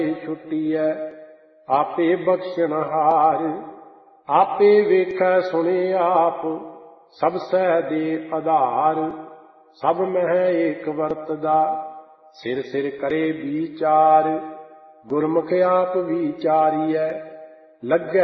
ਛੁੱਟੀਐ। ਆਪੇ ਬਖਸ਼ਣਹਾਰ ਆਪੇ ਵੇਖੈ ਸੁਣੇ ਆਪ, ਸਭ ਸਹਿ ਦੇ ਆਧਾਰ। ਸਭ ਮਹਿ ਏਕ ਵਰਤਦਾ ਸਿਰ ਸਿਰ ਕਰੇ ਵਿਚਾਰ। ਗੁਰਮੁਖ ਆਪ ਵਿਚਾਰੀਐ ਲੱਗੈ